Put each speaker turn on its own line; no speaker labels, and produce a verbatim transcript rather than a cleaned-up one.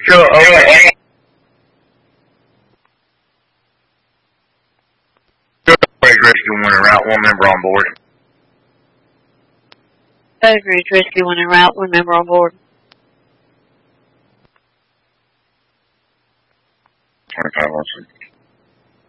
Sure, okay. Rescue one en route, one member on board.
Oak Ridge Rescue one en route, one member on board.
twenty-five, one six.